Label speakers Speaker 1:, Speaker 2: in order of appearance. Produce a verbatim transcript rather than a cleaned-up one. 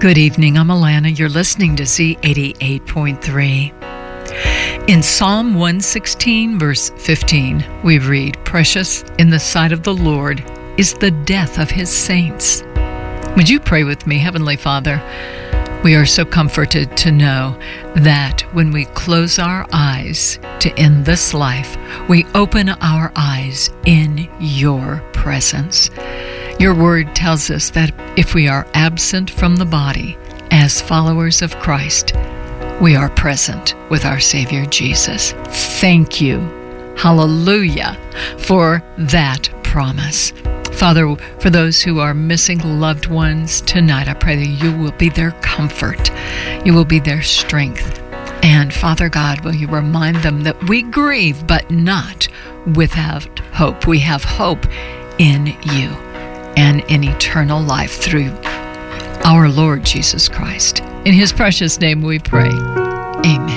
Speaker 1: Good evening, I'm Alana. You're listening to Z eighty-eight point three. In Psalm one sixteen, verse fifteen, we read, "Precious in the sight of the Lord is the death of his saints." Would you pray with me? Heavenly Father, we are so comforted to know that when we close our eyes to end this life, we open our eyes in your presence. Your word tells us that if we are absent from the body as followers of Christ, we are present with our Savior Jesus. Thank you, hallelujah, for that promise. Father, for those who are missing loved ones tonight, I pray that you will be their comfort. You will be their strength. And Father God, will you remind them that we grieve, but not without hope. We have hope in you and in eternal life through our Lord Jesus Christ. In his precious name we pray. Amen.